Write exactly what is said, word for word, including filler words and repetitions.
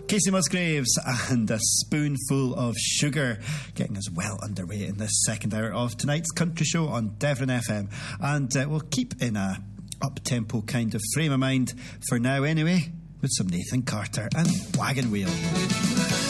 Casey Musgraves and A Spoonful of Sugar, getting us well underway in this second hour of tonight's country show on Devon F M. And uh, we'll keep in a up-tempo kind of frame of mind for now anyway, with some Nathan Carter and Wagon Wheel.